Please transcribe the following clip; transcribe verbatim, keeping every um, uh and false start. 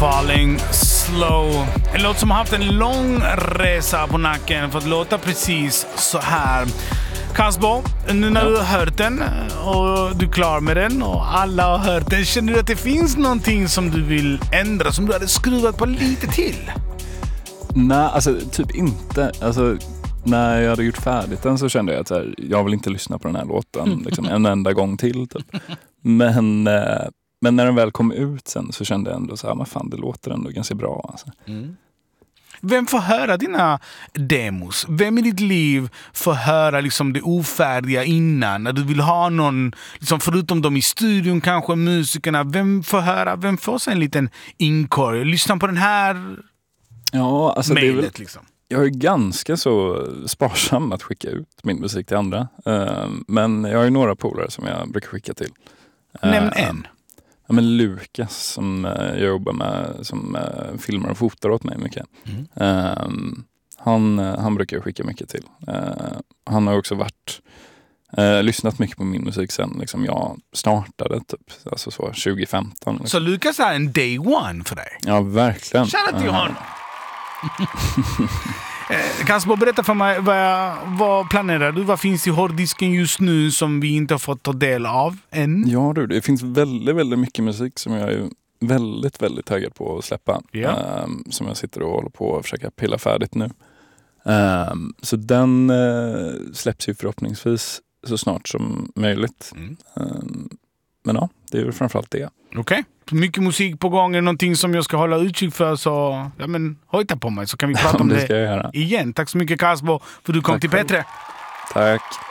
Falling Slow. En låt som har haft en lång resa på nacken för att låta precis så här. Kasbo, nu när du har hört den och du är klar med den och alla har hört den, känner du att det finns någonting som du vill ändra, som du hade skruvat på lite till? Nej, alltså typ inte. Alltså, när jag hade gjort färdigt den så kände jag att så här, jag vill inte lyssna på den här låten liksom, en enda gång till. Typ. Men, eh, men när den väl kom ut sen så kände jag ändå så här, men fan, det låter ändå ganska bra. Alltså. Mm. Vem får höra dina demos? Vem i ditt liv får höra liksom det ofärdiga innan? När du vill ha någon, liksom förutom de i studion kanske, musikerna. Vem får höra? Vem får sig en liten inkorg? Lyssna på den här ja, alltså mailet, det är väl, liksom. Jag är ganska så sparsam att skicka ut min musik till andra. Uh, men jag har ju några polare som jag brukar skicka till. Uh, Nämn en. Ja, men Lukas som uh, jag jobbar med, som uh, filmar och fotar åt mig mycket. Mm. Uh, han, uh, han brukar jag skicka mycket till. Uh, han har också varit uh, lyssnat mycket på min musik sen liksom jag startade typ, alltså så tjugo femton. Liksom. Så Lukas är en day one för dig? Ja, verkligen. Shoutout till honom! Kasper, berätta för mig, vad, vad planerar du? Vad finns i hårddisken just nu som vi inte har fått ta del av än? Ja du, det finns väldigt, väldigt mycket musik som jag är väldigt, väldigt taggad på att släppa. Yeah. Um, som jag sitter och håller på att försöka pilla färdigt nu. Um, så den uh, släpps ju förhoppningsvis så snart som möjligt. Mm. Um, men ja, det är väl framförallt det. Okej. Okay. Mycket musik på gång, är någonting som jag ska hålla utkik för, så ja, men hojta på mig så kan vi prata om det, det ska jag göra. igen. Tack så mycket, Kasper, för du kom Tack till själv. P tre. Tack.